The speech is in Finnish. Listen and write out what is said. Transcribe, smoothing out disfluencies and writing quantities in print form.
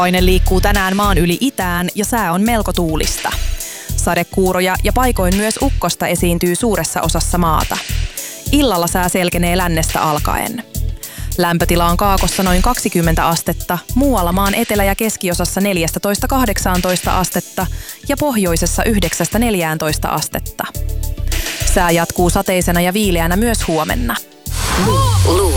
Paine liikkuu tänään maan yli itään ja sää on melko tuulista. Sadekuuroja ja paikoin myös ukkosta esiintyy suuressa osassa maata. Illalla sää selkenee lännestä alkaen. Lämpötila on Kaakossa noin 20 astetta, muualla maan etelä- ja keskiosassa 14–18 astetta ja pohjoisessa 9–14 astetta. Sää jatkuu sateisena ja viileänä myös huomenna.